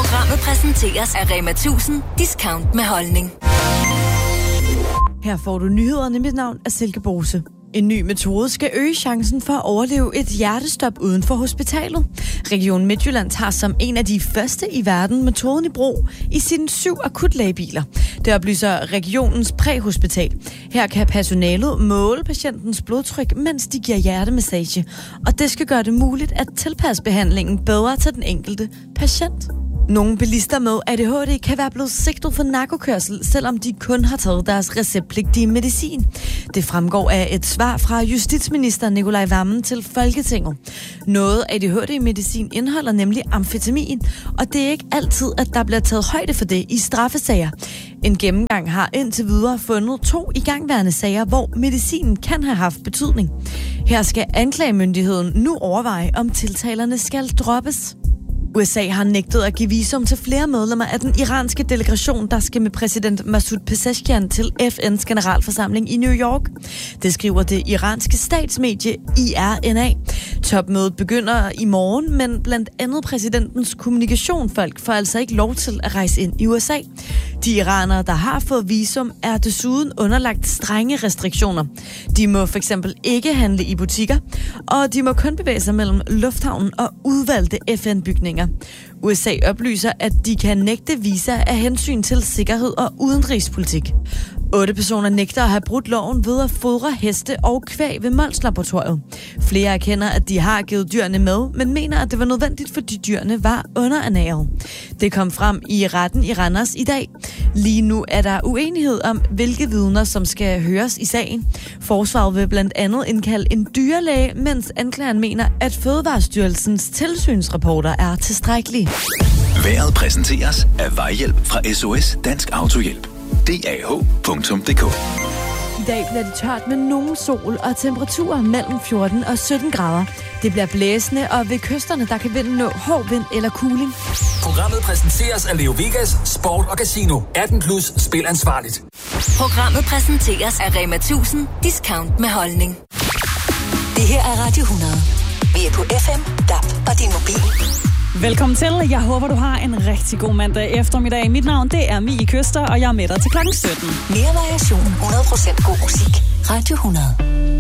Programmet præsenteres af Rema 1000 Discount med holdning. Her får du nyhederne. Mit navn er Silke Bose. En ny metode skal øge chancen for at overleve et hjertestop uden for hospitalet. Region Midtjylland tager som en af de første i verden metoden i brug i sine 7 akutlægebiler. Det oplyser regionens præhospital. Her kan personalet måle patientens blodtryk, mens de giver hjertemassage. Og det skal gøre det muligt at tilpasse behandlingen bedre til den enkelte patient. Nogle bilister med ADHD kan være blevet sigtet for narkokørsel, selvom de kun har taget deres receptpligtige medicin. Det fremgår af et svar fra justitsminister Nicolai Wammen til Folketinget. Noget ADHD-medicin indeholder nemlig amfetamin, og det er ikke altid, at der bliver taget højde for det i straffesager. En gennemgang har indtil videre fundet 2 igangværende sager, hvor medicinen kan have haft betydning. Her skal anklagemyndigheden nu overveje, om tiltalerne skal droppes. USA har nægtet at give visum til flere medlemmer af den iranske delegation, der skal med præsident Masoud Pezeshkian til FN's generalforsamling i New York. Det skriver det iranske statsmedie IRNA. Topmødet begynder i morgen, men blandt andet præsidentens kommunikationsfolk får altså ikke lov til at rejse ind i USA. De iranere, der har fået visum, er desuden underlagt strenge restriktioner. De må for eksempel ikke handle i butikker, og de må kun bevæge sig mellem lufthavnen og udvalgte FN-bygninger. USA oplyser, at de kan nægte visa af hensyn til sikkerhed og udenrigspolitik. 8 personer nægter at have brudt loven ved at fodre heste og kvæg ved Mols-laboratoriet. Flere erkender, at de har givet dyrene med, men mener, at det var nødvendigt, fordi dyrene var underernæret. Det kom frem i retten i Randers i dag. Lige nu er der uenighed om, hvilke vidner, som skal høres i sagen. Forsvaret vil blandt andet indkalde en dyrlæge, mens anklageren mener, at Fødevarestyrelsens tilsynsrapporter er tilstrækkelige. Vejret præsenteres af Vejhjælp fra SOS Dansk Autohjælp. DAH.dk. I dag bliver det tørt med nogen sol og temperaturer mellem 14 og 17 grader. Det bliver blæsende, og ved kysterne der kan vinden nå hård vind eller kuling. Programmet præsenteres af Leo Vegas, Sport og Casino. 18+ spil ansvarligt. Programmet præsenteres af Rema 1000 Discount med holdning. Det her er Radio 100. Vi er på FM, DAB og din mobil. Velkommen til. Jeg håber, du har en rigtig god mandag eftermiddag. Mit navn, det er Mie Køster, og jeg er med dig til klokken 17. Mere variation, 100% god musik. Radio 100.